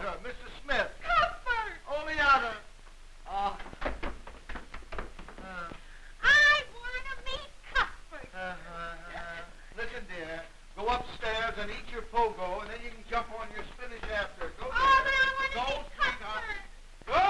daughter, Mrs. Smith. Cuthbert! Oleana. I want to meet Cuthbert. Listen, dear. Go upstairs and eat your pogo, and then you can jump on your spinach after.